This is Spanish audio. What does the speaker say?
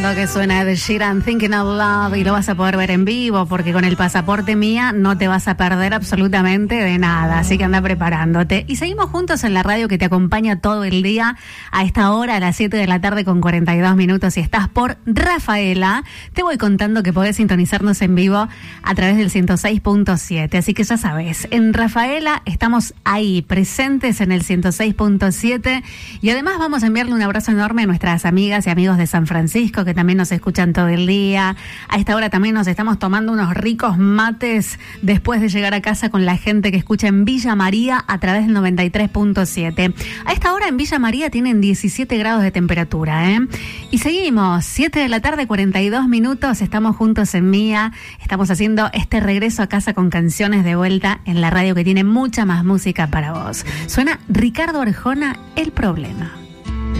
Lo que suena de Sheeran, Thinking Out Loud, y lo vas a poder ver en vivo porque con el pasaporte Mía no te vas a perder absolutamente de nada, así que anda preparándote. Y seguimos juntos en la radio que te acompaña todo el día a esta hora, a las 7 de la tarde con 42 minutos, y estás por Rafaela. Te voy contando que podés sintonizarnos en vivo a través del 106.7, así que ya sabes, en Rafaela estamos ahí, presentes en el 106.7, y además vamos a enviarle un abrazo enorme a nuestras amigas y amigos de San Francisco, que también nos escuchan todo el día. A esta hora también nos estamos tomando unos ricos mates después de llegar a casa con la gente que escucha en Villa María a través del 93.7. A esta hora en Villa María tienen 17 grados de temperatura, ¿eh? Y seguimos, 7 de la tarde, 42 minutos, estamos juntos en Mía, estamos haciendo este regreso a casa con canciones de vuelta en la radio que tiene mucha más música para vos. Suena Ricardo Arjona, El Problema.